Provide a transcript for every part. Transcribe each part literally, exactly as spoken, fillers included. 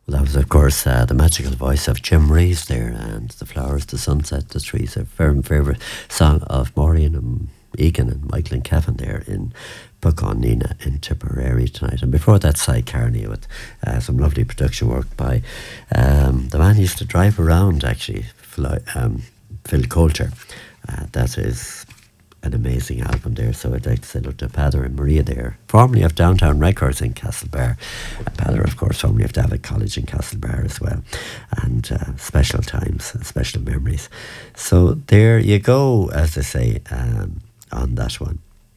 Well, that was, of course, uh, the magical voice of Jim Reeves there, and The Flowers, the Sunset, the Trees, a very favourite song of Maureen and Egan and Michael and Kevin there in Book on Nina in Tipperary tonight. And before that, Cy Carney with uh, some lovely production work by um, the man who used to drive around, actually, Phil, um, Phil Coulter. Uh, that is an amazing album there. So I'd like to say hello to Peadar and Maria there, formerly of Downtown Records in Castlebar. And Peadar, of course, formerly of David College in Castlebar as well. And uh, special times and special memories. So there you go, as they say, um, on that one.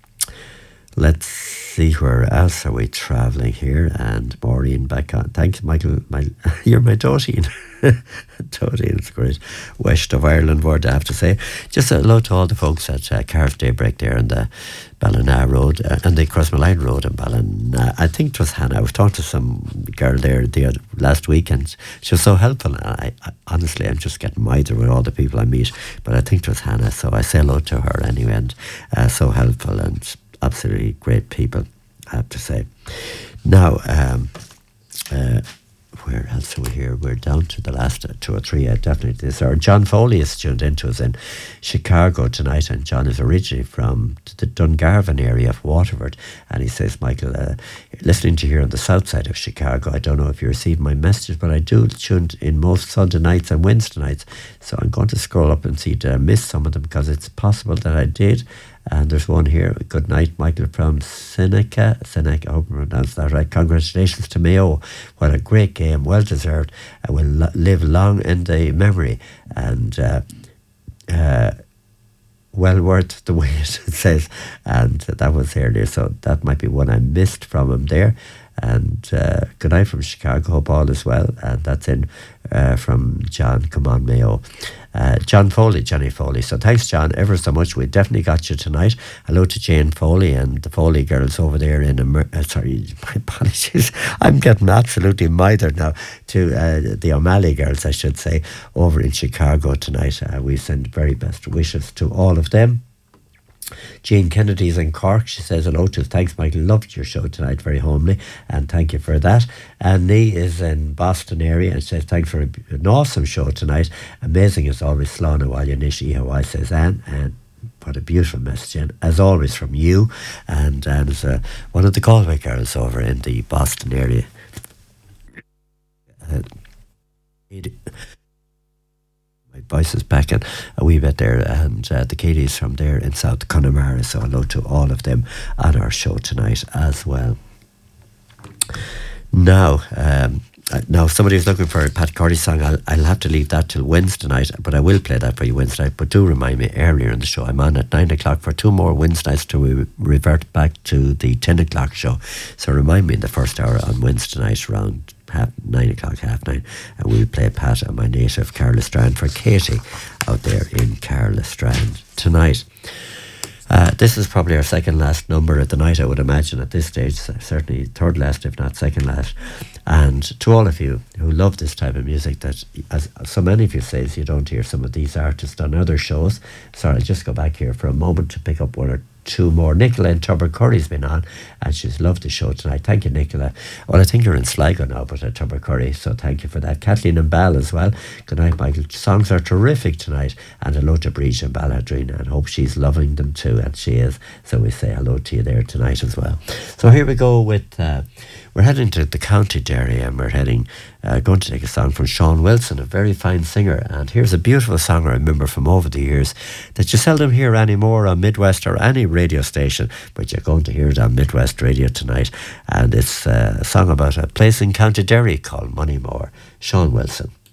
Let's see, where else are we travelling here? And Maureen back on. Thanks, Michael. My, you're my Dotine. Dotine, it's great. West of Ireland word, I have to say. Just a hello to all the folks at uh, Carriff Daybreak there on the Ballina Road uh, and the Crossmalline Road in Ballina. I think it was Hannah. I was talking to some girl there the other, last week, and she was so helpful. I, I, honestly, I'm just getting miser with all the people I meet, but I think it was Hannah, so I say hello to her anyway, and uh, so helpful and absolutely great people, I have to say. Now, um, uh, where else are we here? We're down to the last uh, two or three. Uh, definitely this. Or John Foley is tuned into us in Chicago tonight, and John is originally from the Dungarvan area of Waterford, and he says, Michael, uh, listening to you here on the south side of Chicago, I don't know if you received my message, but I do tune in most Sunday nights and Wednesday nights, so I'm going to scroll up and see to miss some of them, because it's possible that I did. And there's one here. Good night, Michael from Seneca. Seneca, I hope I pronounced that right. Congratulations to Mayo. What a great game. Well deserved. I will lo- live long in the memory. And uh, uh, well worth the wait, it says. And that was earlier. So that might be one I missed from him there. And uh, good night from Chicago. Hope all is well. And that's in uh, from John. Come on, Mayo. Uh, John Foley, Johnny Foley. So thanks, John, ever so much. We definitely got you tonight. Hello to Jane Foley and the Foley girls over there in Amer- uh, sorry, my apologies. I'm getting absolutely mithered now. To uh, the O'Malley girls, I should say, over in Chicago tonight. Uh, we send very best wishes to all of them. Jane Kennedy's in Cork. She says hello to us. Thanks, Michael. Loved your show tonight, very homely, and thank you for that. And Nee is in Boston area and says thanks for an awesome show tonight. Amazing as always. Slana Walyanish Ihawa says Anne, and what a beautiful message, and as always from you. And Anne is uh, one of the Galway girls over in the Boston area. Uh, My voice is back in a wee bit there, and uh, the Katie's from there in South Connemara, so hello to all of them on our show tonight as well. Now, um, now if somebody is looking for a Pat Cordy song, I'll, I'll have to leave that till Wednesday night, but I will play that for you Wednesday night. But do remind me earlier in the show, I'm on at nine o'clock for two more Wednesday nights till we revert back to the ten o'clock show. So remind me in the first hour on Wednesday night around half nine o'clock, half nine, and we'll play Pat and my native Carlastrand for Katie out there in Carlastrand tonight. Uh, this is probably our second last number of the night, I would imagine at this stage, certainly third last if not second last. And to all of you who love this type of music, that as so many of you say, you don't hear some of these artists on other shows. Sorry, I'll just go back here for a moment to pick up one or two more. Nicola in Tubbercurry's been on, and she's loved the show tonight. Thank you, Nicola. Well, I think you're in Sligo now, but at Tubbercurry, so thank you for that. Kathleen and Bal as well. Good night, Michael. Songs are terrific tonight, and hello to Breach and Balladrina, and hope she's loving them too, and she is. So we say hello to you there tonight as well. So here we go with uh, we're heading to the County Derry, and we're heading uh, going to take a song from Sean Wilson, a very fine singer. And here's a beautiful song I remember from over the years that you seldom hear anymore on Midwest or any radio station, but you're going to hear it on Midwest Radio tonight. And it's uh, a song about a place in County Derry called Moneymore. Sean Wilson.